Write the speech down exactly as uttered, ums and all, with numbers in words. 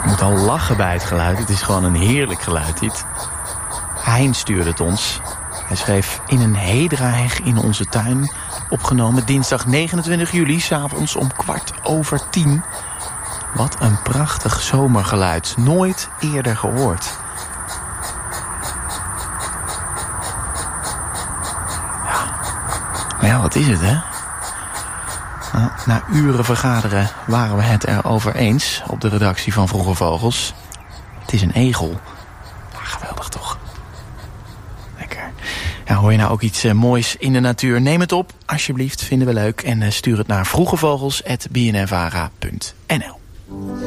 Ik moet al lachen bij het geluid. Het is gewoon een heerlijk geluid dit. Hein stuurde het ons. Hij schreef in een hedra-heg in onze tuin. Opgenomen dinsdag negenentwintig juli, 's avonds om kwart over tien. Wat een prachtig zomergeluid. Nooit eerder gehoord. Ja. Maar ja, wat is het, hè? Nou, na uren vergaderen waren we het erover eens op de redactie van Vroege Vogels. Het is een egel. Ja, geweldig toch? Lekker. Ja, hoor je nou ook iets uh, moois in de natuur? Neem het op, alsjeblieft. Vinden we leuk. En uh, stuur het naar vroegevogels apenstaartje b n n vara punt n l.